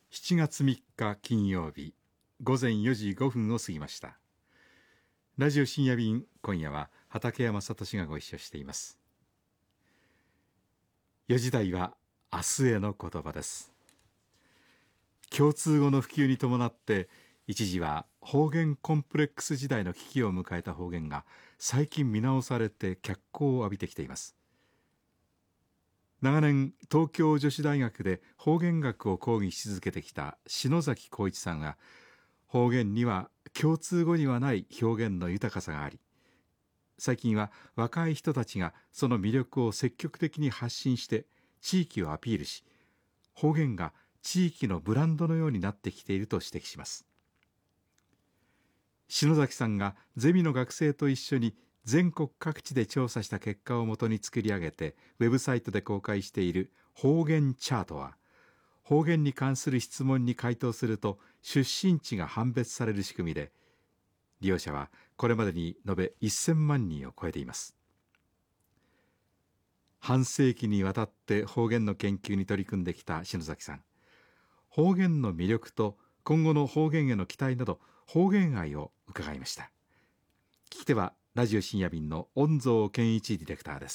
7月3日金曜日午前4時5分を過ぎました。ラジオ深夜便、今夜は畠山聡がご一緒しています。4時台は明日への言葉です。共通語の普及に伴って一時は方言コンプレックス時代の危機を迎えた方言が最近見直されて脚光を浴びてきています。長年東京女子大学で方言学を講義し続けてきた篠崎浩一さんは、方言には共通語にはない表現の豊かさがあり、最近は若い人たちがその魅力を積極的に発信して地域をアピールし、方言が地域のブランドのようになってきていると指摘します。篠崎さんがゼミの学生と一緒に全国各地で調査した結果をもとに作り上げてウェブサイトで公開している方言チャートは、方言に関する質問に回答すると出身地が判別される仕組みで、利用者はこれまでに延べ1000万人を超えています。半世紀にわたって方言の研究に取り組んできた篠崎さん、方言の魅力と今後の方言への期待など方言愛を伺いました。聞き手はラジオ深夜便の恩蔵健一ディレクターです。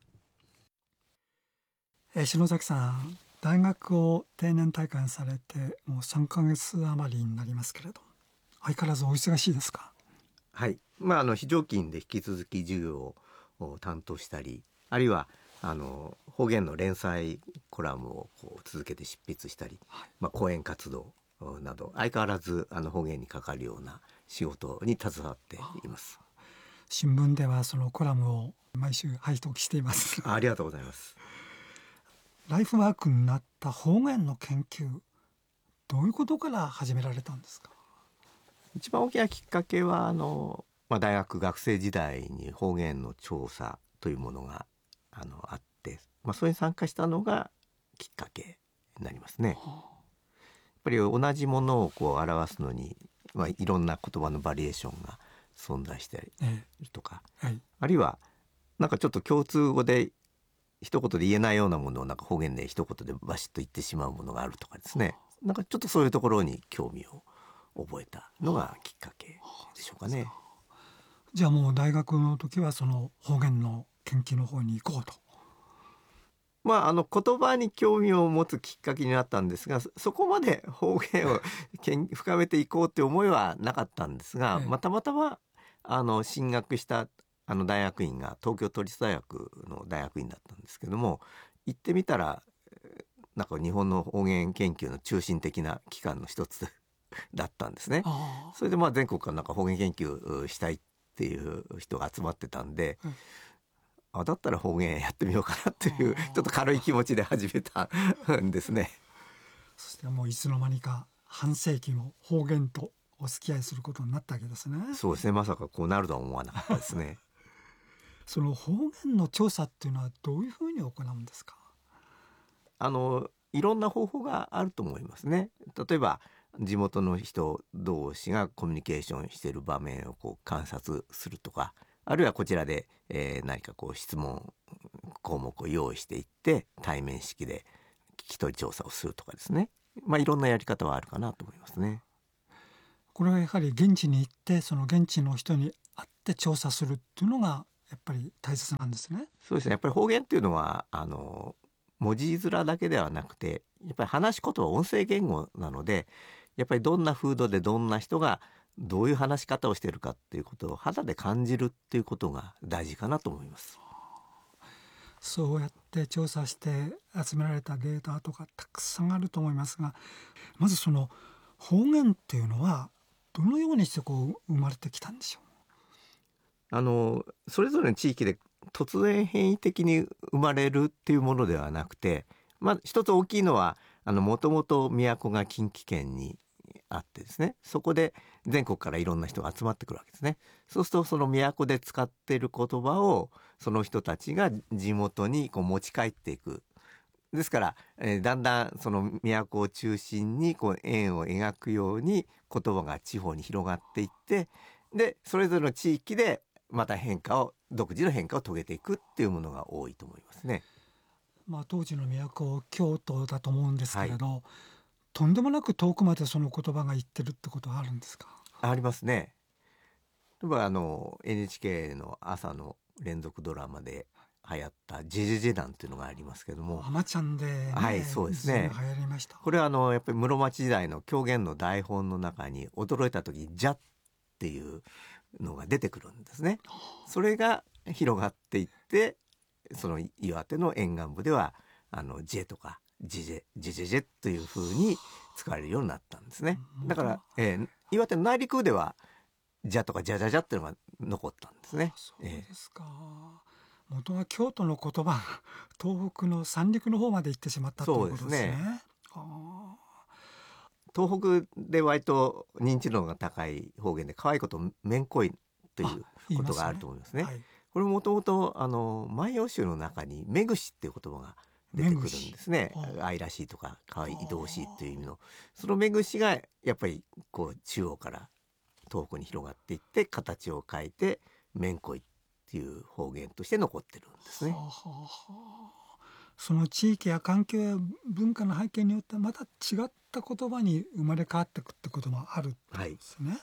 篠崎さん、大学を定年退官されてもう3ヶ月余りになりますけれど、相変わらずお忙しいですか？ はい、非常勤で引き続き授業を担当したり、あるいは方言の連載コラムを続けて執筆したり、講演活動など相変わらず方言にかかるような仕事に携わっています。 新聞ではそのコラムを毎週拝読しています。 ありがとうございます。 ライフワークになった方言の研究、どういうことから始められたんですか？ 一番大きなきっかけは大学学生時代に方言の調査というものがあって、それに参加したのがきっかけになりますね。やっぱり同じものを表すのに、いろんな言葉のバリエーションが存在しているとか、あるいはちょっと共通語で一言で言えないようなものを方言で一言でバシッと言ってしまうものがあるとかですね、ちょっとそういうところに興味を覚えたのがきっかけでしょうかね。 じゃあもう大学の時はその方言の研究の方に行こうと。 言葉に興味を持つきっかけになったんですが、そこまで方言を深めていこうという思いはなかったんですが、たまたま進学した大学院が東京都立大学の大学院だったんですけども、行ってみたら日本の方言研究の中心的な機関の一つだったんですね。それで全国から方言研究したいっていう人が集まってたんで、だったら方言やってみようかなっていうちょっと軽い気持ちで始めたんですね。 そしてもういつの間にか半世紀も方言とお付き合いすることになったわけですね。 そうですね、まさかこうなるとは思わなかったですね。 その方言の調査っていうのはどういうふうに行うんですか？ いろんな方法があると思いますね。例えば地元の人同士がコミュニケーションしている場面を観察するとか、あるいはこちらで、何か質問項目を用意していって対面式で聞き取り調査をするとかですね、いろんなやり方はあるかなと思いますね。 これはやはり現地に行ってその現地の人に会って調査するっていうのがやっぱり大切なんですね。 そうですね、やっぱり方言っていうのは文字面だけではなくて、やっぱり話し言葉は音声言語なので、やっぱりどんな風土でどんな人がどういう話し方をしているかっていうことを肌で感じるっていうことが大事かなと思います。 そうやって調査して集められたデータとかたくさんあると思いますが、まずその方言っていうのはどのようにして生まれてきたんでしょう。それぞれの地域で突然変異的に生まれるっていうものではなくて、一つ大きいのはもともと都が近畿圏にあってですね、そこで全国からいろんな人が集まってくるわけですね。そうするとその都で使っている言葉をその人たちが地元に持ち帰っていく。ですから、だんだんその都を中心に円を描くように言葉が地方に広がっていって、でそれぞれの地域でまた独自の変化を遂げていくっていうものが多いと思いますね。 当時の都京都だと思うんですけれど、 とんでもなく遠くまでその言葉が言ってるってことはあるんですか？ ありますね。例えばNHK の朝の連続ドラマで流行ったジジジ団っていうのがありますけども、 アマちゃんでね、 はいそうですねずいぶん流行りました。 これはやっぱり室町時代の狂言の台本の中に驚いた時「じゃ」っていうのが出てくるんですね。それが広がっていって、その岩手の沿岸部ではジェとかジジェジジェジェという風に使われるようになったんですね。だから、岩手の内陸部ではじゃとかじゃじゃじゃっていうのが残ったんですね。 そうですか。元は京都の言葉が東北の三陸の方まで行ってしまったということですね。 そうですね。 あ東北で割と認知度が高い方言で可愛いことめんこいということがあると思いますね。 はい、 これもともと万葉集の中にめぐしっていう言葉が出てくるんですね。愛らしいとか可愛い愛おしいという意味のそのめぐしがやっぱりこう中央から東北に広がっていって形を変えてめんこいっていう方言として残ってるんですね。 はあはあ、その地域や環境や文化の背景によってまた違った言葉に生まれ変わっていくってこともあるってことですね。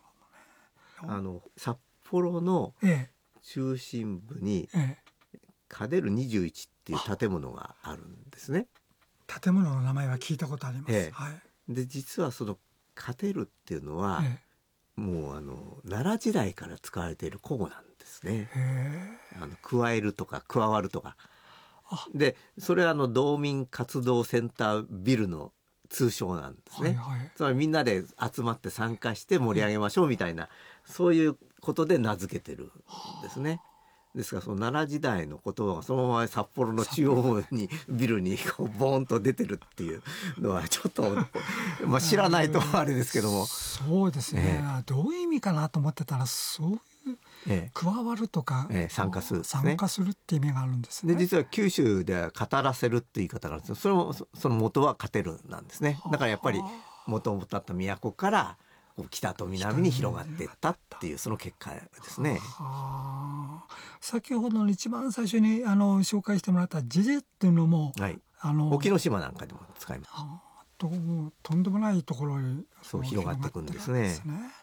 札幌のえ中心部にえカデル21っていう建物があるんですね。 建物の名前は聞いたことあります。はい、 で実はそのカデルっていうのは、もう奈良時代から使われている古語なんですね。加えるとか加わるとかで、それは道民活動センタービルの通称なんですね。つまりみんなで集まって参加して盛り上げましょうみたいな、そういうことで名付けてるんですね。ですからその奈良時代の言葉がそのまま札幌の中央にビルにこうボーンと出てるっていうのはちょっと、知らないとあれですけども、 そうですね、どういう意味かなと思ってたらそういう加わるとか、 参加する、 参加するって意味があるんですね。 で実は九州では語らせるって言い方があるんですけど、その元はカテルなんですね。だからやっぱり元々あった都から北と南に広がっていったっていうその結果ですね。 先ほどの一番最初に紹介してもらったジジェっていうのも、 沖ノ島なんかでも使います。 とんでもないところにそう広がっていくんですね。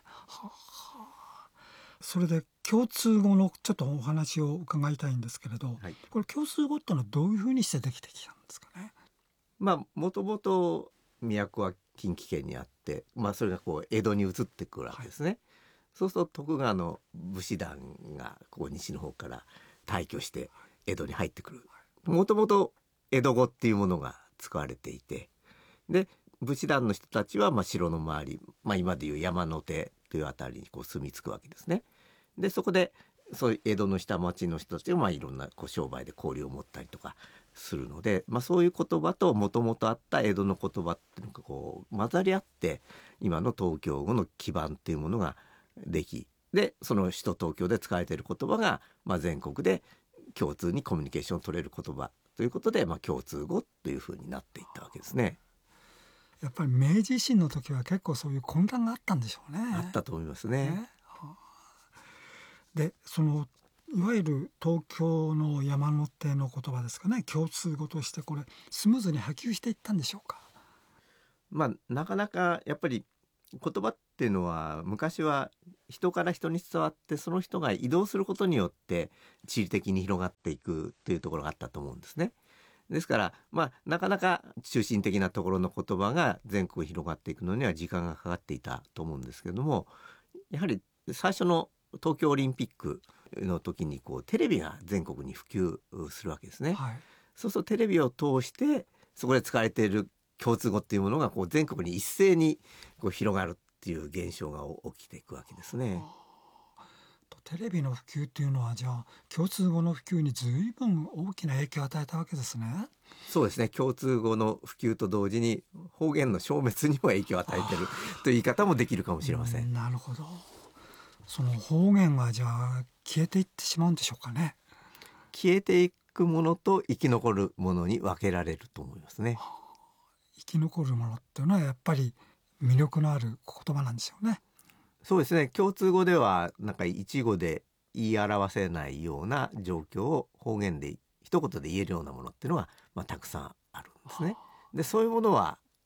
それで共通語のちょっとお話を伺いたいんですけれど、これ共通語ってのはどういうふうにしてできてきたんですかね。 もともと都は近畿圏にあって、それがこう江戸に移ってくるわけですね。そうすると徳川の武士団がこう西の方から退去して江戸に入ってくる。もともと江戸語っていうものが使われていて、で武士団の人たちは城の周り、今でいう山手というあたりにこう住み着くわけですね。でそこでそういう江戸の下町の人たちがいろんなこう商売で交流を持ったりとかするので、そういう言葉ともともとあった江戸の言葉っていうのがこう混ざり合って今の東京語の基盤っていうものができ、でその首都東京で使われている言葉が、全国で共通にコミュニケーションを取れる言葉ということで、共通語というふうになっていったわけですね。 やっぱり明治維新の時は結構そういう混乱があったんでしょうね。 あったと思いますね。 でいわゆる東京の山手の言葉ですかね、共通語としてこれスムーズに波及していったんでしょうか。 なかなかやっぱり言葉っていうのは昔は人から人に伝わって、その人が移動することによって地理的に広がっていくというところがあったと思うんですね。ですからなかなか中心的なところの言葉が全国に広がっていくのには時間がかかっていたと思うんですけれども、やはり最初の東京オリンピックの時にこうテレビが全国に普及するわけですね。そうするとテレビを通してそこで使われている共通語っていうものがこう全国に一斉にこう広がるっていう現象が起きていくわけですね。 テレビの普及っていうのはじゃあ共通語の普及に随分大きな影響を与えたわけですね。 そうですね。共通語の普及と同時に方言の消滅にも影響を与えているという言い方もできるかもしれません。 なるほど。その方言がじゃあ消えていってしまうんでしょうかね。 消えていくものと生き残るものに分けられると思いますね。 生き残るものっていうのはやっぱり魅力のある言葉なんですよね。 そうですね。共通語では一語で言い表せないような状況を方言で一言で言えるようなものっていうのがたくさんあるんですね。でそういうものは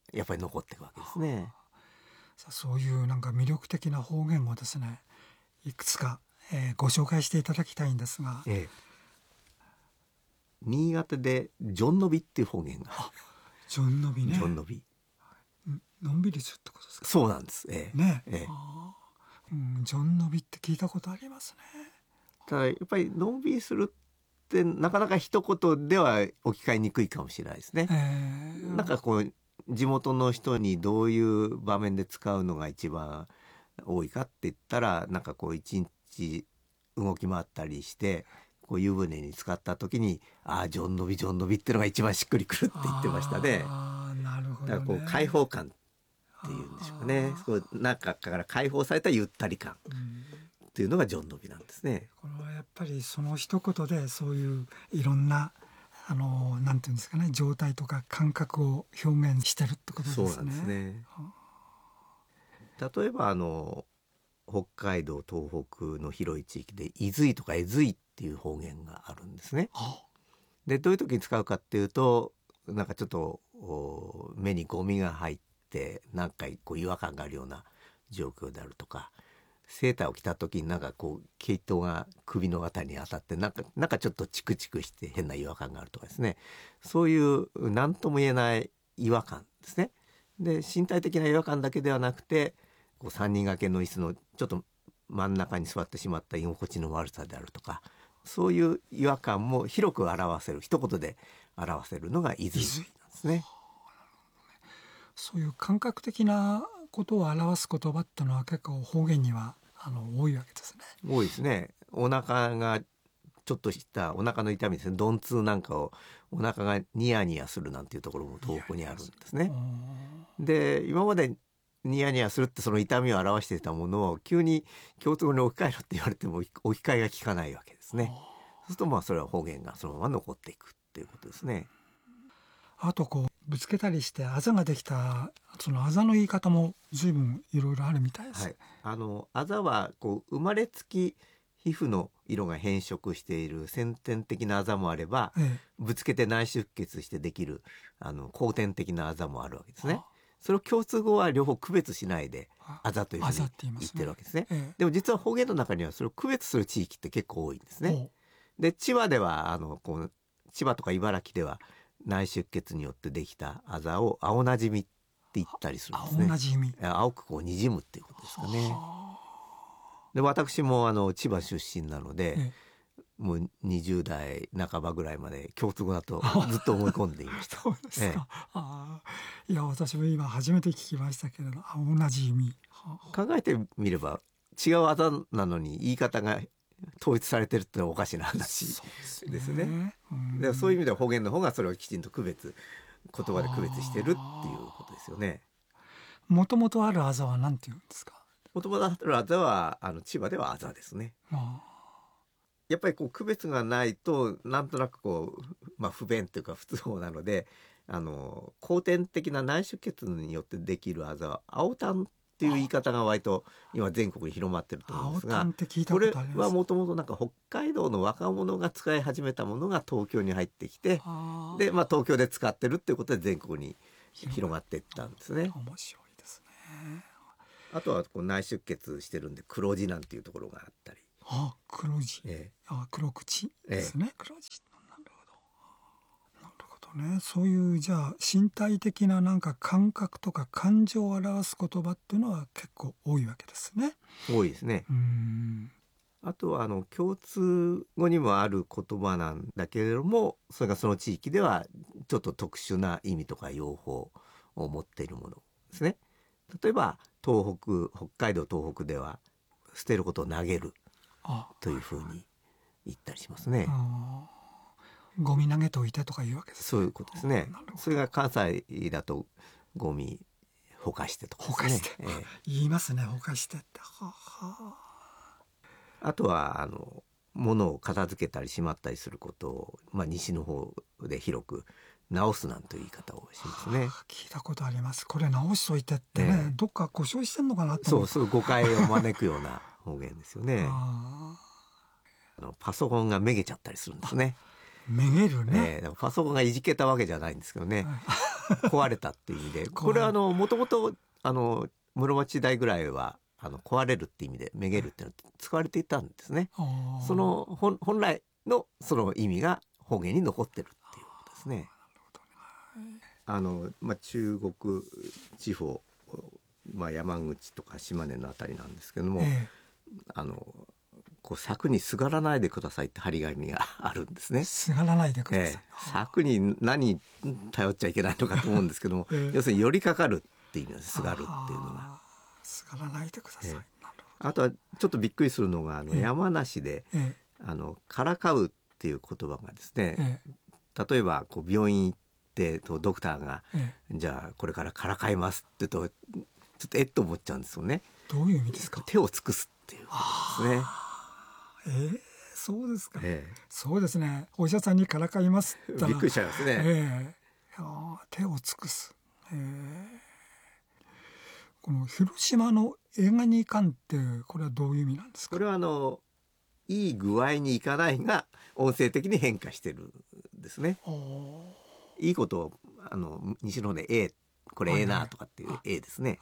やっぱり残っていくわけですね。 さあそういうなんか魅力的な方言をですね、いくつか、ご紹介していただきたいんですが、 新潟でジョンノビっていう方言が、 ジョンノビね、 ジョンノビ、 のんびりするってことですか。 そうなんです。 ね、ジョンノビって聞いたことありますね。 ただやっぱりのんびりするってなかなか一言では置き換えにくいかもしれないですね。なんかこう地元の人にどういう場面で使うのが一番多いかって言ったら、なんかこう一日動き回ったりしてこう湯船に浸かった時にジョンノビジョンノビっていうのが一番しっくりくるって言ってましたね。 なるほどね。 だからこう開放感っていうんでしょうかね。そう中から解放されたゆったり感っていうのがジョンノビなんですね。 これはやっぱりその一言でそういういろんななんていうんですかね、状態とか感覚を表現してるってことですね。 そうなんですね。例えば北海道東北の広い地域でいずいとかえずいっていう方言があるんですね。でどういう時に使うかっていうと、なんかちょっと目にゴミが入ってなんかこう違和感があるような状況であるとか、セーターを着た時になんかこう毛糸が首のあたりに当たってなんかちょっとチクチクして変な違和感があるとかですね、そういう何とも言えない違和感ですね。で身体的な違和感だけではなくて、こう3人掛けの椅子のちょっと真ん中に座ってしまった居心地の悪さであるとか、そういう違和感も広く表せる、一言で表せるのがいずいなんですね。 そういう感覚的なことを表す言葉っていうのは結構方言には多いわけですね。 多いですね。お腹がちょっとしたお腹の痛みですね、鈍痛なんかをお腹がニヤニヤするなんていうところも東北にあるんですね。で今までニヤニヤするってその痛みを表していたものを急に共通語に置き換えろって言われても置き換えが効かないわけですね。そうするとそれは方言がそのまま残っていくっていうことですね。 あとこうぶつけたりしてあざができたそのあざの言い方も随分いろいろあるみたいです。 あざはこう生まれつき皮膚の色が変色している先天的なあざもあれば、ぶつけて内出血してできる後天的なあざもあるわけですね。それを共通語は両方区別しないであざというふうに言ってるわけですね。でも実は方言の中にはそれを区別する地域って結構多いんですね。で千葉ではこう千葉とか茨城では内出血によってできたあざを青なじみって言ったりするんですね。 青なじみ、 青くこうにじむっていうことですかね。で私も千葉出身なので、もう20代半ばぐらいまで共通語だとずっと思い込んでいました。 そうですか。いや私も今初めて聞きましたけれど、青なじみ。 考えてみれば違うあざなのに言い方が統一されてるってのはおかしな話ですね。でそういう意味では方言の方がそれをきちんと言葉で区別してるっていうことですよね。 もともとあるあざは何て言うんですか。 もともとあるあざは千葉ではあざですね。やっぱりこう区別がないとなんとなくこう、不便というか不都合なので、後天的な内出血によってできるあざは青タンっていう言い方が割と今全国に広まってると思うんですが、これはもともとなんか北海道の若者が使い始めたものが東京に入ってきて、で、東京で使ってるっていうことで全国に広がっていったんですね。 面白いですね。 あとはこう内出血してるんで黒字なんていうところがあったり。 黒字、黒口ですね。黒字。なるほどね。そういうじゃあ身体的ななんか感覚とか感情を表す言葉っていうのは結構多いわけですね。 多いですね。あとは共通語にもある言葉なんだけれども、それがその地域ではちょっと特殊な意味とか用法を持っているものですね。例えば北海道東北では捨てることを投げるというふうに言ったりしますね。 ゴミ投げといてとかいうわけですね。 そういうことですね。それが関西だとゴミほかしてとかですね。ほかして、 言いますね。ほかしてって。 あとは物を片付けたりしまったりすることを、西の方で広く直すなんという言い方をしますね。 聞いたことあります。これ直しといてってね、どっか故障してんのかなと思う。 そう誤解を招くような方言ですよね。パソコンがめげちゃったりするんですね。 めげるね。 パソコンがいじけたわけじゃないんですけどね。 壊れたっていう意味でこれはもともと室町時代ぐらいは壊れるって意味でめげるっていうのは使われていたんですね。その本来のその意味が方言に残ってるっていうことですね。中国地方、山口とか島根のあたりなんですけども、こう柵にすがらないでくださいって張り紙があるんですね。 すがらないでください。 柵に何頼っちゃいけないのかと思うんですけども、要するに寄りかかるっていう意味です。すがるっていうのが。 すがらないでください。 あとはちょっとびっくりするのが山梨でからかうっていう言葉がですね、例えばこう病院行ってドクターが、じゃあこれからからかいますって言うとちょっとと思っちゃうんですよね。 どういう意味ですか？ 手を尽くすっていうことですね。 そうですか。そうですね。お医者さんにからかいますってびっくりしちゃいますね。 手を尽くす。この広島の映画に行かんってこれはどういう意味なんですか？ これはいい具合にいかないが音声的に変化してるんですね。いいことを西の方でこれなとかっていうですね。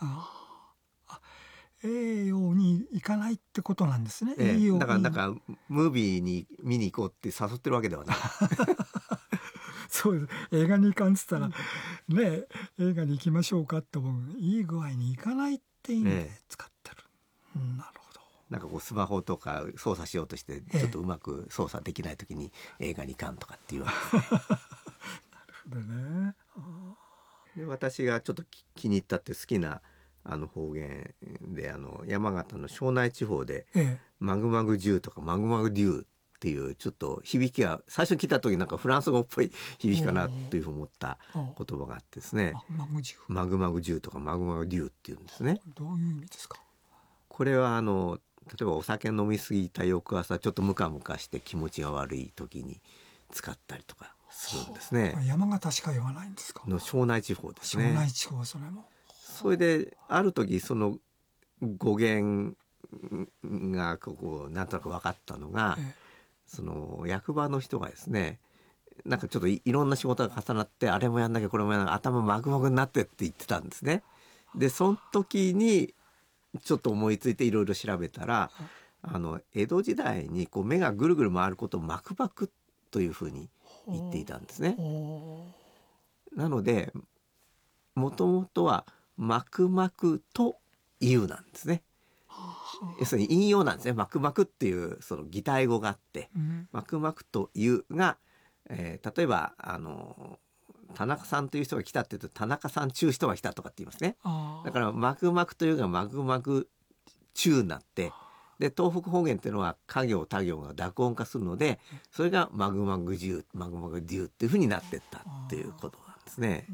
ようにいかないってことなんですね。 だからムービーに見に行こうって誘ってるわけではない。 そうです。映画に行かんっつったら、ね、映画に行きましょうかっていい具合にいかないって意味で使ってる。なるほど。 なんかこうスマホとか操作しようとしてちょっとうまく操作できないときに映画に行かんとかっていうわけですね。 なるほどね。 で私がちょっと気に入ったって好きな方言で山形の庄内地方で、マグマグジューとかマグマグデューっていうちょっと響きが最初聞いた時なんかフランス語っぽい響きかなというふうに思った言葉があってですね、マグマグジューとかマグマグデューっていうんですね。 どういう意味ですか？ これは例えばお酒飲みすぎた翌朝ちょっとムカムカして気持ちが悪い時に使ったりとかするんですね。 山形しか言わないんですか？ の庄内地方ですね。 庄内地方、それも。 それである時その語源がこうなんとなく分かったのが、その役場の人がですね、なんかちょっといろんな仕事が重なってあれもやんなきゃこれもやんなきゃ頭マグマグになってって言ってたんですね。でその時にちょっと思いついていろいろ調べたら、江戸時代にこう目がぐるぐる回ることを幕幕というふうに言っていたんですね。なのでもともとは幕幕というなんですね。要するに引用なんですね。幕幕っていうその擬態語があって、幕幕というが、例えば田中さんという人が来たって言うと田中さん中人が来たとかって言いますね。だから幕幕というが幕幕中になって、で東北方言っていうのは家行他行が濁音化するので、それがマグマグジューマグマグデューっていうふうになっていったっていうことなんですね。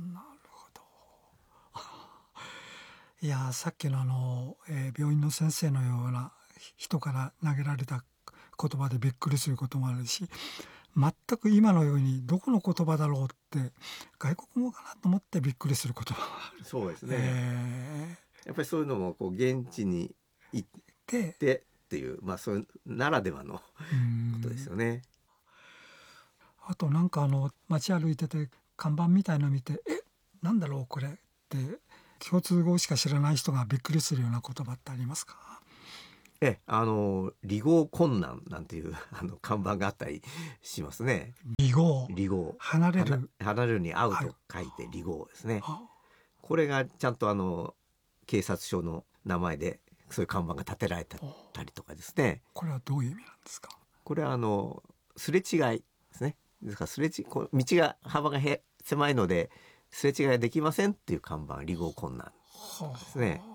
いやさっきの病院の先生のような人から投げられた言葉でびっくりすることもあるし、全く今のようにどこの言葉だろうって外国語かなと思ってびっくりすることもある。 そうですね、やっぱりそういうのもこう現地に行ってっていう、そういうならではのことですよね。 あとなんか街歩いてて看板みたいの見てなんだろうこれって共通語しか知らない人がびっくりするような言葉ってありますか？ 離合困難なんていう看板があったりしますね。 離合離れるに合うと書いて離合ですね。これがちゃんと警察署の名前でそういう看板が立てられたりとかですね。 これはどういう意味なんですか？ これはすれ違いですね。ですから道が幅が狭いのですれ違いできませんっていう看板、離合困難ですね。 なる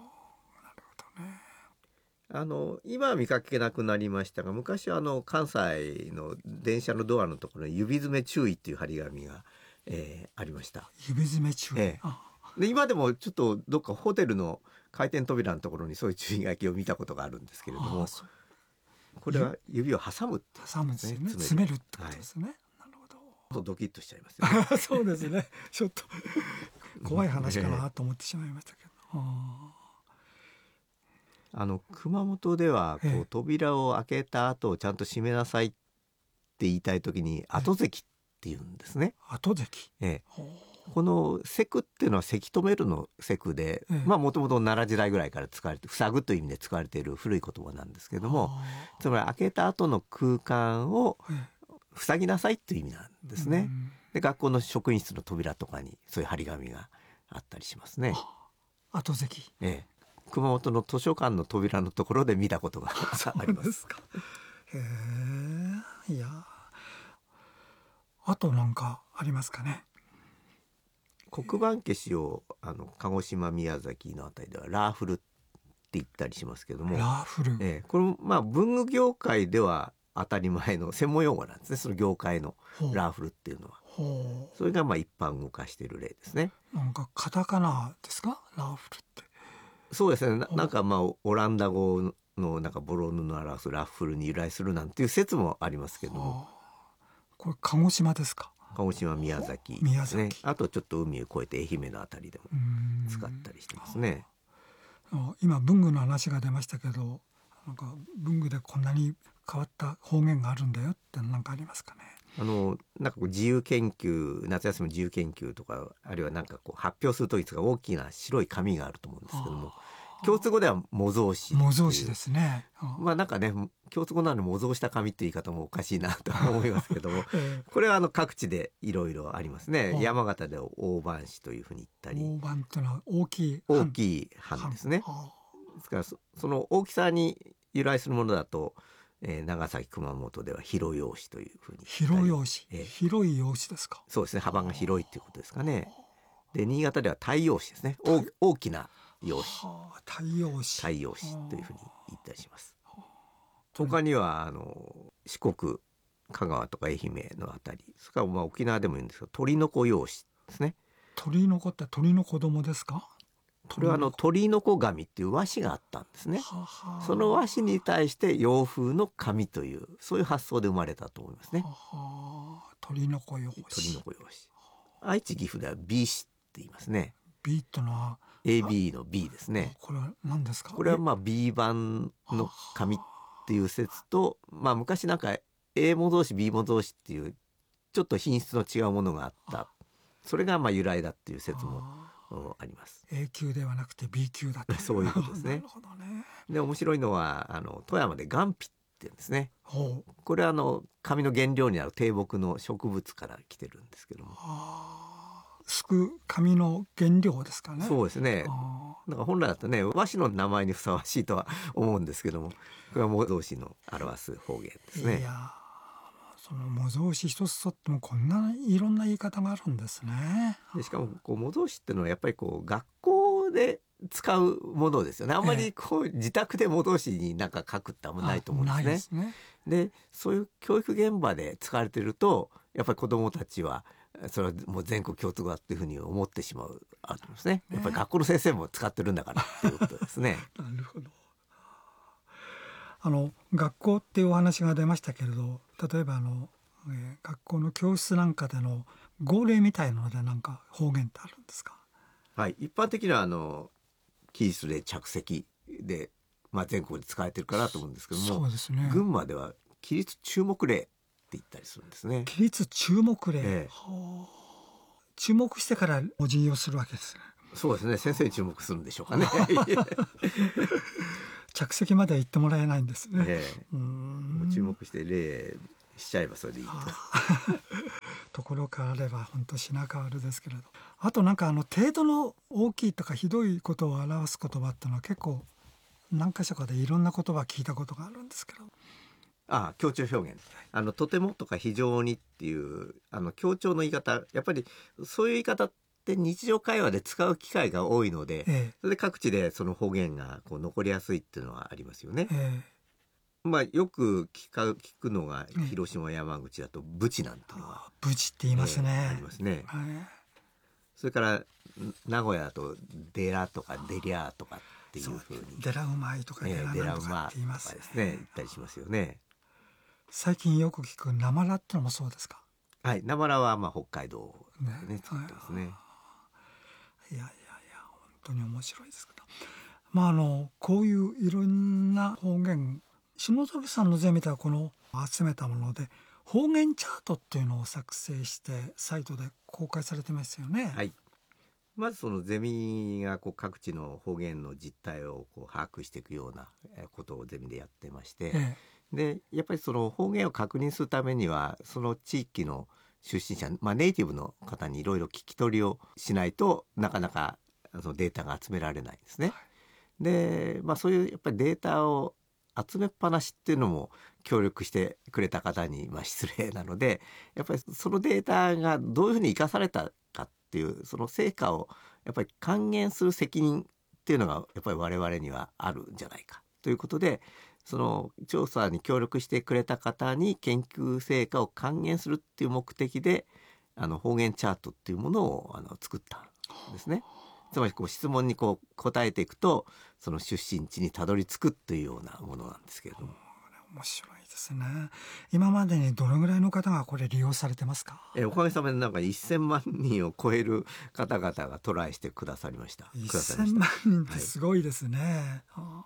ほどね。 今は見かけなくなりましたが、昔は関西の電車のドアのところに指詰め注意っていう張り紙が、ありました。 指詰め注意、 で今でもちょっとどっかホテルの回転扉のところにそういう注意書きを見たことがあるんですけれども、これは指を挟むって挟むんですよね。詰めるってことですね。なるほど。 ドキッとしちゃいますよね。 そうですね。ちょっと怖い話かなと思ってしまいましたけど。 熊本ではこう扉を開けた後ちゃんと閉めなさいって言いたい時に後関って言うんですね。 後関。 このセクっていうのはせき止めるのセクで、 ええまあもともと奈良時代ぐらいから使われて、塞ぐという意味で使われている古い言葉なんですけども、つまり開けた後の空間をええ塞ぎなさいという意味なんですね。で学校の職員室の扉とかにそういう張り紙があったりしますね。 後席。 ええ、熊本の図書館の扉のところで見たことがあります。 か。へえ。いや。あとなんかありますかね。 黒板消しを鹿児島宮崎のあたりではラーフルって言ったりしますけども、 ラーフル。 これまあ文具業界では当たり前の専門用語なんですね。その業界のほうラーフルっていうのは、 ほそれがまあ一般動かしている例ですね。 う。なんかカタカナですか、ラーフルって。 そうですね。なんかまあオランダ語のなんかボロ布を表すラッフルに由来するなんていう説もありますけども、 はあ、これ鹿児島ですか。 鹿児島宮崎宮ですね。 崎。 あとちょっと海を越えて愛媛のあたりでも使ったりしてますね。 今文具の話が出ましたけど、なんか文具でこんなに変わった方言があるんだよって何かありますかね。 なんかこう自由研究、夏休み自由研究とか、あるいはなんかこう発表するときが大きな白い紙があると思うんですけども、共通語では模造紙。 模造紙ですね。 まあなんかね、共通語なのに模造した紙って言い方もおかしいなと思いますけどもえこれは各地でいろいろありますね。山形では大判紙というふうに言ったり、 大判というのは大きい大きい版ですね。ですからその大きさに由来するものだと、長崎熊本では広用紙というふうに言ったり、 広用紙、広い用紙ですか。 そうですね、幅が広いっていうことですかね。で新潟では太陽紙ですね。大きな用紙、 太陽紙、 太陽紙というふうに言ったりします。他には四国、香川とか愛媛のあたり、それからまあ沖縄でも言うんですけど鳥の子用紙ですね。 鳥の子って鳥の子供ですか。 これは鳥の子紙っていう和紙があったんですね。その和紙に対して洋風の紙という、そういう発想で生まれたと思いますね。 鳥の子用紙。 鳥の子用紙。愛知岐阜では B 紙って言いますね。 B とのは AB の B ですね。 これは何ですか。 これはまあ B 版の紙っていう説と、まあ昔なんか A 模造紙 B 模造紙っていうちょっと品質の違うものがあった、それがまあ由来だっていう説もあります。 A 級ではなくて B 級だというそういうことですね。 なるほどね。 で面白いのは富山で雁皮って言うんですね。 ほう。 これは紙の原料になる低木の植物から来てるんですけども、 すく紙の原料ですかね。 そうですね。だから本来だとね和紙の名前にふさわしいとは思うんですけども、これは模造紙の表す方言ですね。 いや、その模造紙一つとってもこんないろんな言い方があるんですね。 でしかも模造紙っていうのはやっぱり学校で使うものですよね。あんまり自宅で模造紙になんか書くってあんまないと思うんですね。 ないですね。 でそういう教育現場で使われてるとやっぱり子どもたちはそれはもう全国共通語だっていうふうに思ってしまうあるんですね。やっぱり学校の先生も使ってるんだからっていうことですね。 なるほど。学校っていうお話が出ましたけれど、例えば学校の教室なんかでの号令みたいなのでなんか方言ってあるんですか。 はい、一般的には起立例着席で、まあ、全国で使われてるかなと思うんですけども、 そうですね。 群馬では起立注目例って言ったりするんですね。 起立注目例、注目してからお辞儀をするわけですね。 そうですね。先生に注目するんでしょうかね。 着席までは行ってもらえないんですね。 注目して礼しちゃえばそれでいいところ変われば本当品変わるですけれど、あとなんか程度の大きいとかひどいことを表す言葉っていうのは結構何か所かでいろんな言葉聞いたことがあるんですけど。 強調表現、とてもとか非常にっていう強調の言い方、やっぱりそういう言い方って日常会話で使う機会が多いので、それで各地でその方言が残りやすいっていうのはありますよね。まあよく聞くのが広島山口だとブチなんていうのはブチって言いますね。 ありますね。それから名古屋だとデラとかデリャーとかっていうふうにデラうまいとかデラなんとかって言いますね。 言ったりしますよね。 最近よく聞くなまらってのもそうですか。 はい、なまらはまあ北海道でね作ってますね。 いや本当に面白いですけど、まあこういういろんな方言、篠崎さんのゼミではこの集めたもので方言チャートっていうのを作成してサイトで公開されてますよね。 はい。まずそのゼミが各地の方言の実態を把握していくようなことをゼミでやってまして、 えでやっぱりその方言を確認するためにはその地域の出身者、ネイティブの方にいろいろ聞き取りをしないとなかなかそのデータが集められないんですね。で、そういうやっぱりデータを集めっぱなしっていうのも協力してくれた方に失礼なので、やっぱりそのデータがどういうふうに生かされたかっていうその成果をやっぱり還元する責任っていうのがやっぱり我々にはあるんじゃないかということで、その調査に協力してくれた方に研究成果を還元するっていう目的で方言チャートっていうものを作ったんですね。つまり質問に答えていくとその出身地にたどり着くというようなものなんですけれども。 面白いですね。今までにどのぐらいの方がこれ利用されてますか？ おかげさまで1000万人を超える方々がトライしてくださりました。 1000万人ってすごいですね。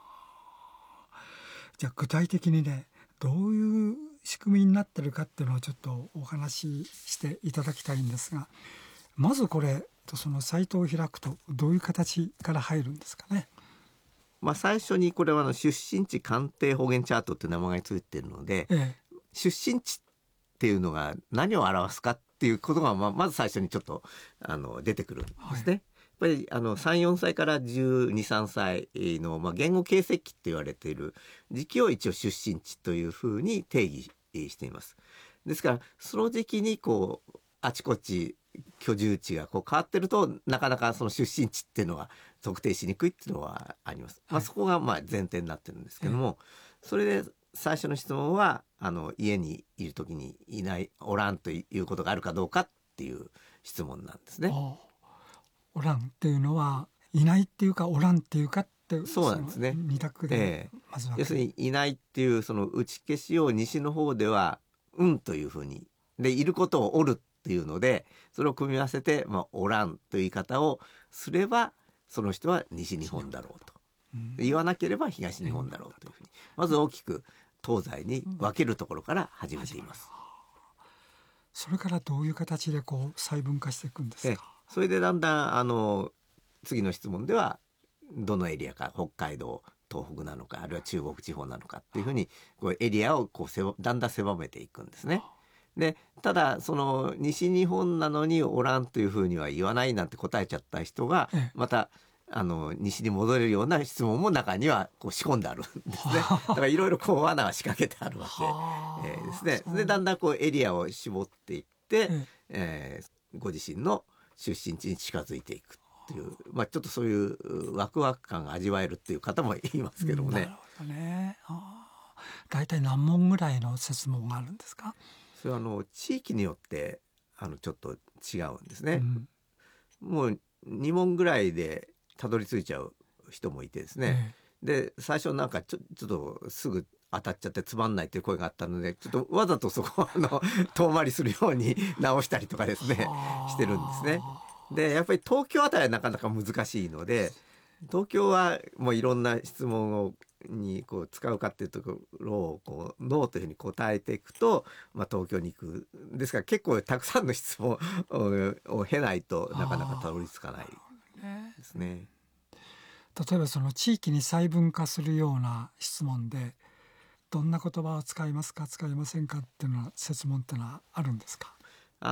じゃあ具体的にね、どういう仕組みになってるかっていうのをちょっとお話ししていただきたいんですが、まずこれそのサイトを開くとどういう形から入るんですかね？ 最初にこれは出身地鑑定方言チャートって名前がついているので、出身地っていうのが何を表すかっていうことがまず最初にちょっと出てくるんですね。やっぱり3、4歳から12、13歳の、言語形成期って言われている時期を一応出身地というふうに定義しています。ですからその時期にあちこち居住地が変わってるとなかなかその出身地っていうのは特定しにくいっていうのはあります。そこが前提になってるんですけども、それで最初の質問は家にいる時におらんということがあるかどうかっていう質問なんですね。 おらんっていうのはいないっていうかおらんっていうかってそうなんですね。 二択でまず要するにいないっていうその打ち消しを西の方ではというふうにでいることをおるっていうのでそれを組み合わせておらんという言い方をすればその人は西日本だろうと、言わなければ東日本だろうというふうにまず大きく東西に分けるところから始めています。 それからどういう形で細分化していくんですか？ それでだんだん次の質問ではどのエリアか北海道東北なのかあるいは中国地方なのかっていうふうにエリアをだんだん狭めていくんですね。でただその西日本なのにおらんというふうには言わないなんて答えちゃった人がまた西に戻れるような質問も中には仕込んであるんですね。だからいろいろ罠は仕掛けてあるわけですね。でだんだんエリアを絞っていって、ご自身の出身地に近づいていくっていう、ちょっとそういうワクワク感が味わえるっていう方もいますけどもね。 なるほどね。だいたい何問ぐらいの設問があるんですか？ それは地域によってちょっと違うんですね。もう2問ぐらいでたどり着いちゃう人もいてですね、で最初なんかちょっとすぐ当たっちゃってつまんないという声があったのでちょっとわざとそこは遠回りするように直したりとかですねしてるんですね。でやっぱり東京あたりはなかなか難しいので東京はもういろんな質問に使うかっていうところをノーというふうに答えていくと、東京に行くですから結構たくさんの質問を経ないとなかなかたどり着かないですね。 例えばその地域に細分化するような質問でどんな言葉を使いますか使いませんかっていうのは設問ってのはあるんですか？